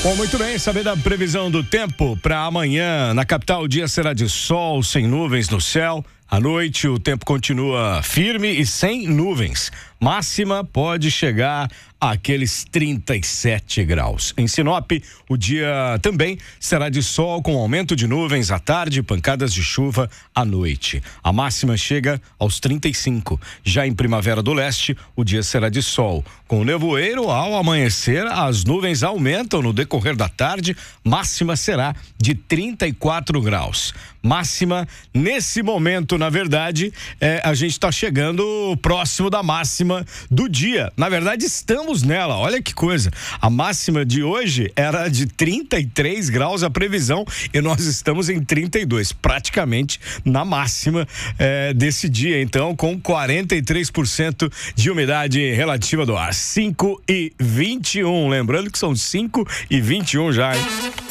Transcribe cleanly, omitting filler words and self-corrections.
Bom, muito bem, saber da previsão do tempo para amanhã. Na capital, o dia será de sol, sem nuvens no céu. À noite, o tempo continua firme e sem nuvens. Máxima pode chegar àqueles 37 graus. Em Sinop, o dia também será de sol com aumento de nuvens à tarde e pancadas de chuva à noite. A máxima chega aos 35. Já em Primavera do Leste, o dia será de sol. Com nevoeiro ao amanhecer, as nuvens aumentam no decorrer da tarde. Máxima será de 34 graus. Máxima, nesse momento, na verdade, a gente está chegando próximo da máxima do dia. Na verdade, estamos nela. Olha que coisa. A máxima de hoje era de 33 graus a previsão e nós estamos em 32, praticamente na máxima desse dia. Então, com 43% de umidade relativa do ar. 5:21. Lembrando que são 5:21 já, hein?